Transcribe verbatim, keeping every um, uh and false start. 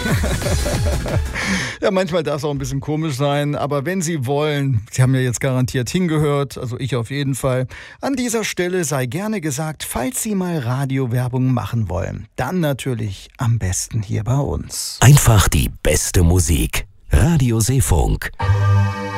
Ja, manchmal darf es auch ein bisschen komisch sein, aber wenn Sie wollen, Sie haben ja jetzt garantiert hingehört, also ich auf jeden Fall, an dieser Stelle sei gerne gesagt, falls Sie mal Radiowerbung machen wollen, dann natürlich am besten hier bei uns. Einfach die beste Musik. Radio Seefunk.